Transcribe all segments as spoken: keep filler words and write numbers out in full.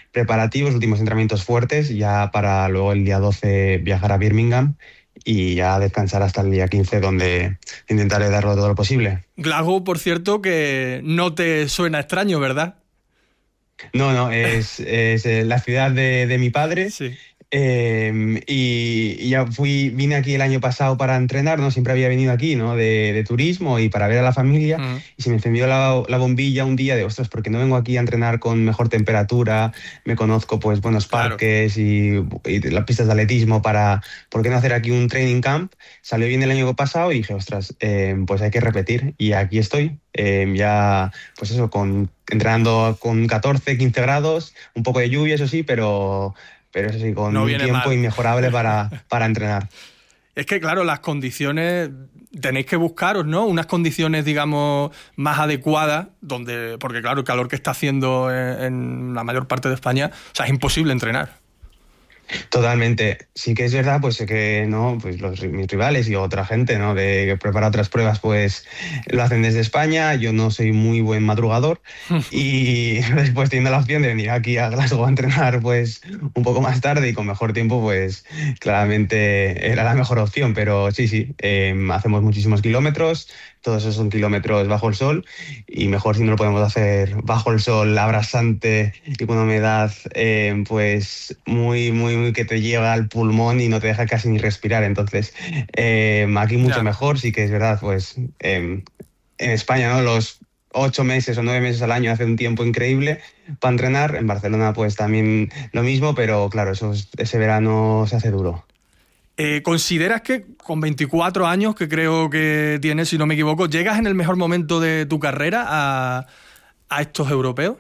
preparativos, últimos entrenamientos fuertes, ya para luego el día doce viajar a Birmingham y ya descansar hasta el día quince, donde intentaré darlo todo lo posible. Glasgow, por cierto, que no te suena extraño, ¿verdad? No, no, es, es eh, la ciudad de, de mi padre. Sí. Eh, y, y ya fui, vine aquí el año pasado para entrenar, ¿no? Siempre había venido aquí, ¿no? De, de turismo y para ver a la familia. Mm. Y se me encendió la, la bombilla un día de, ostras, ¿por qué no vengo aquí a entrenar con mejor temperatura? Me conozco, pues, buenos Claro. parques y, y las pistas de atletismo para, ¿por qué no hacer aquí un training camp? Salió bien el año pasado y dije, ostras, eh, pues hay que repetir. Y aquí estoy, eh, ya, pues eso, con, entrenando con catorce, quince grados, un poco de lluvia, eso sí, pero pero eso sí, con No un viene tiempo mal. inmejorable para, para entrenar. Es que, claro, las condiciones tenéis que buscaros, ¿no? Unas condiciones, digamos, más adecuadas, donde, porque claro, el calor que está haciendo en, en la mayor parte de España, o sea, es imposible entrenar. Totalmente. Sí que es verdad, pues que no, pues los, mis rivales y otra gente, ¿no? De que prepara otras pruebas, pues lo hacen desde España. Yo no soy muy buen madrugador y después teniendo la opción de venir aquí a Glasgow a entrenar, pues un poco más tarde y con mejor tiempo, pues claramente era la mejor opción. Pero sí, sí, eh, hacemos muchísimos kilómetros. Todos esos son kilómetros bajo el sol y mejor si no lo podemos hacer bajo el sol abrasante y con una humedad eh, pues muy, muy, muy que te llega al pulmón y no te deja casi ni respirar. Entonces, eh, aquí mucho Ya. mejor, sí que es verdad, pues eh, en España, ¿no? Los ocho meses o nueve meses al año hace un tiempo increíble para entrenar. En Barcelona pues también lo mismo, pero claro, eso, ese verano se hace duro. Eh, ¿Consideras que con veinticuatro años, que creo que tienes, si no me equivoco, llegas en el mejor momento de tu carrera a, a estos europeos?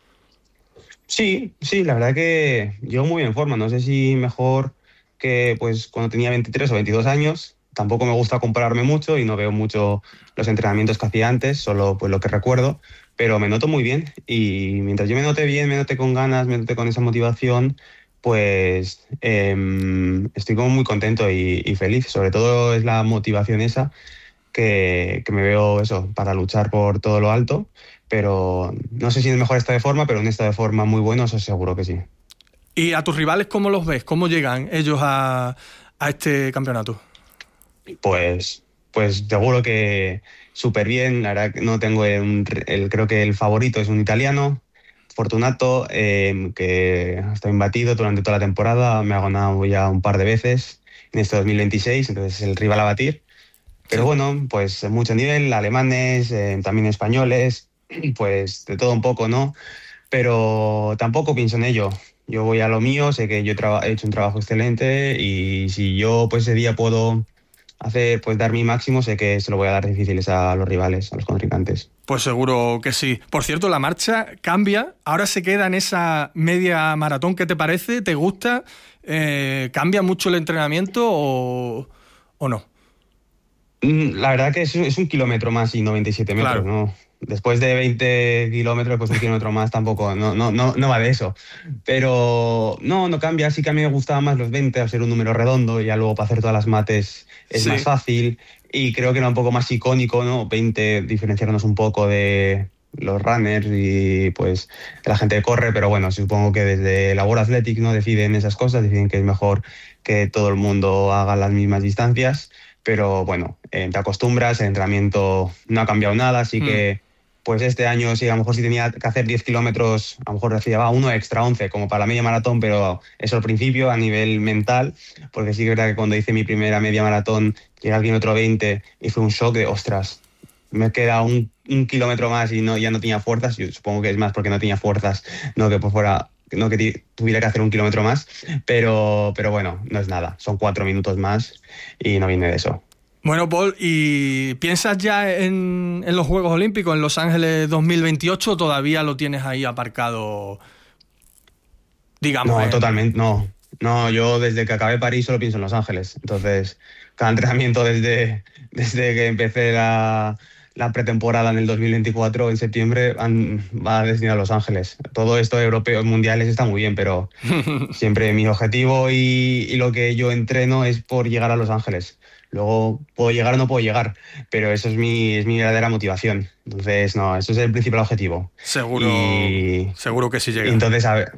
Sí, sí, la verdad que llevo muy en forma. No sé si mejor que pues cuando tenía veintitrés o veintidós años. Tampoco me gusta compararme mucho y no veo mucho los entrenamientos que hacía antes, solo pues lo que recuerdo, pero me noto muy bien y mientras yo me note bien, me note con ganas, me note con esa motivación, pues em, estoy como muy contento y, y feliz. Sobre todo es la motivación esa que, que me veo eso, para luchar por todo lo alto, pero no sé si en el mejor estado de forma, pero en un estado de forma muy bueno, eso seguro que sí. ¿Y a tus rivales cómo los ves? ¿Cómo llegan ellos a, a este campeonato? Pues, pues seguro que súper bien, la verdad que no tengo el, el- creo que el favorito es un italiano, Fortunato, eh, que está imbatido durante toda la temporada, me ha ganado ya un par de veces en este dos mil veintiséis, entonces es el rival a batir. Pero Sí. bueno, pues mucho nivel, alemanes, eh, también españoles, pues de todo un poco, ¿no? Pero tampoco pienso en ello. Yo voy a lo mío, sé que yo he, traba- he hecho un trabajo excelente y si yo pues ese día puedo hacer, pues dar mi máximo, sé que se lo voy a dar difíciles a los rivales, a los contrincantes. Pues seguro que sí. Por cierto, la marcha cambia. Ahora se queda en esa media maratón. ¿Qué te parece? ¿Te gusta? Eh, ¿Cambia mucho el entrenamiento o, o no? Mm, La verdad que es, un- es un kilómetro más y noventa y siete metros, Claro. ¿no? Después de veinte kilómetros, pues un kilómetro más tampoco, no, no, no, no va de eso. Pero no, no cambia. Sí que a mí me gustaba más los veinte, al ser un número redondo, y ya luego para hacer todas las mates es más Sí. fácil. Y creo que era un poco más icónico, ¿no? veinte, diferenciarnos un poco de los runners y pues de la gente que corre, pero bueno, supongo que desde la World Athletics no deciden esas cosas, deciden que es mejor que todo el mundo haga las mismas distancias, pero bueno, eh, te acostumbras, el entrenamiento no ha cambiado nada, así Mm. que pues este año sí, a lo mejor si tenía que hacer diez kilómetros, a lo mejor decía, va, uno extra, once como para la media maratón, pero eso al principio a nivel mental, porque sí que es verdad que cuando hice mi primera media maratón, llegué al kilómetro veinte y fue un shock de, ostras, me queda un, un kilómetro más y no, ya no tenía fuerzas. Yo supongo que es más porque no tenía fuerzas, no que por fuera, no que ti- tuviera que hacer un kilómetro más, pero, pero bueno, no es nada, son cuatro minutos más y no viene de eso. Bueno, Paul, ¿y piensas ya en, en los Juegos Olímpicos en Los Ángeles dos mil veintiocho o todavía lo tienes ahí aparcado, digamos, No, en... totalmente, no. No, yo desde que acabé París solo pienso en Los Ángeles. Entonces, cada entrenamiento desde, desde que empecé la, la pretemporada en el dos mil veinticuatro, en septiembre, han- va destinado a Los Ángeles. Todo esto de europeos mundiales está muy bien, pero siempre mi objetivo y, y lo que yo entreno es por llegar a Los Ángeles. Luego puedo llegar o no puedo llegar, pero eso es mi, es mi verdadera motivación. Entonces, no, eso es el principal objetivo. Seguro, Y, seguro que sí y llega. entonces, a ver,